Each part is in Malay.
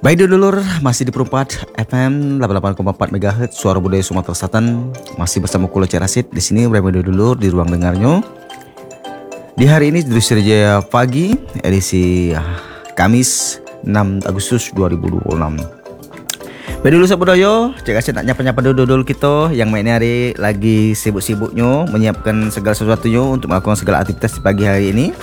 Baik dulur, masih di Perumpat FM 88,4 MHz Suara Budaya Sumatera Selatan. Masih bersama Kulo Cik Rasid di sini bersama dulur di ruang dengarnya. Di hari ini di Jaya pagi edisi Kamis 6 Agustus 2026. Baik dulu sabudoyo, Cik Rasid nak nyapa-nyapa dulur kita yang main hari lagi sibuk-sibuknya menyiapkan segala sesuatunya untuk melakukan segala aktivitas di pagi hari ini.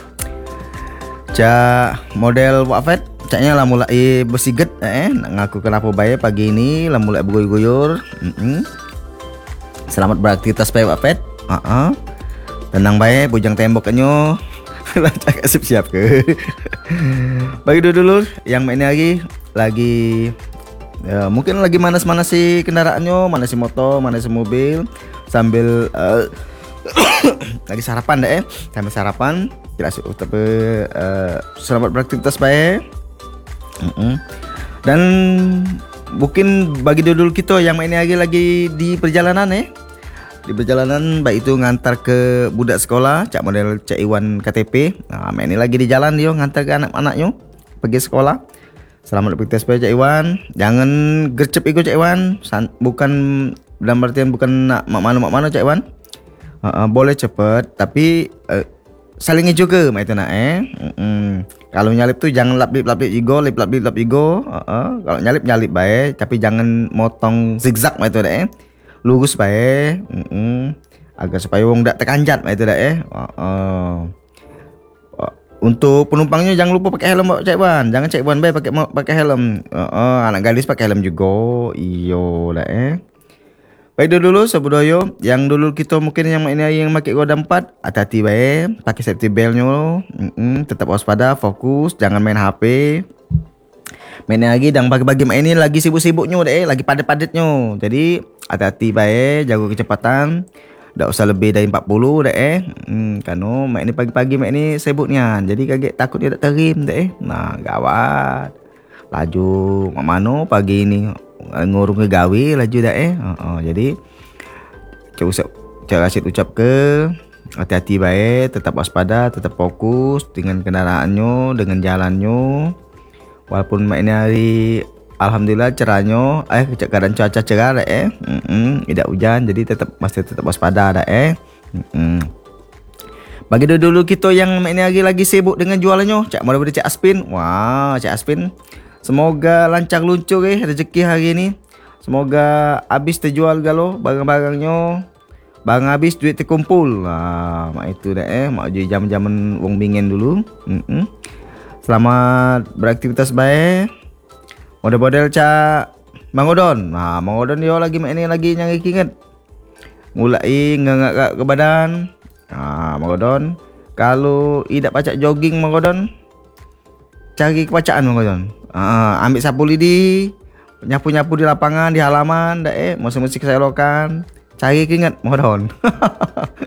Cak model wafat caknya lah mulai bersiget nak ngaku kenapa baik pagi ini lah mulai bergoyor-goyor. Selamat beraktivitas baik wafat. Tenang baik bujang temboknya. Cakap siap-siap ke. Bagi dulu yang main lagi ya, mungkin lagi manas-manas si kendaraannya, manas si motor, manas si mobil sambil lagi sarapan sambil sarapan. Jelas tapi selamat beraktivitas baik. Dan mungkin bagi dulu kita yang ini lagi di perjalanan di perjalanan baik itu ngantar ke budak sekolah cak model Cak Iwan KTP. Nah, ini lagi di jalan dia ngantar ke anak-anaknya pergi sekolah. Selamat beraktivitas baik Cak Iwan. Jangan gercep ego Cak Iwan. Bukan dalam artian bukan nak mak mana Cak Iwan. Boleh cepet tapi salingnya juga itu nak Kalau nyalip tuh jangan lap-lip igo, lap-lip igo. Kalau nyalip baik, tapi jangan motong zigzag itu lurus baik. Agar supaya wong dak terkanjat itu Untuk penumpangnya jangan lupa pakai helm Cak Wan. Jangan Cak Wan baik pakai helm. Anak gadis pakai helm juga. Iyo Baik dulu sebudoyo yang dulu kita mungkin yang ini yang pakai roda 4 hati-hati baik, pakai safety beltnya, tetap waspada, fokus, jangan main HP. Main lagi dan bagi-bagi main ini lagi sibuk-sibuknya lagi padat-padatnya. Jadi hati-hati baik, jaga kecepatan. Tak usah lebih dari 40 karena main ini pagi-pagi main ini sibuknya. Jadi kaget takut dia tak terim Nah, gawat. Laju mana pagi ini ngurung ke gawe laju jadi Cak Rasid ucap ke hati-hati baik, tetap waspada, tetap fokus dengan kendaraannya, dengan jalannya. Walaupun ini hari alhamdulillah cerahnya keadaan cuaca cerah tidak hujan, jadi masih tetap waspada Bagi dulu kita yang ini lagi sibuk dengan jualannya, Cak mau beli Cak Aspin. Wah, Cak Aspin semoga lancar luncur rezeki hari ini. Semoga habis terjual galo barang-barangnya. Barang habis duit terkumpul. Mak itu mak je jam-jaman wong bingen dulu. Selamat beraktivitas baik. Model-model Cak Mang Odon. Mang Odon dia lagi mak ini lagi nyari kinget. Mulai ngangak ke badan. Mang Odon kalau idak pacak jogging Mang Odon, cari kepacaan Mang Odon. Ambil sapu lidi, nyapu-nyapu di lapangan, di halaman, musik-musik selokan, cari keringat Mang Odon.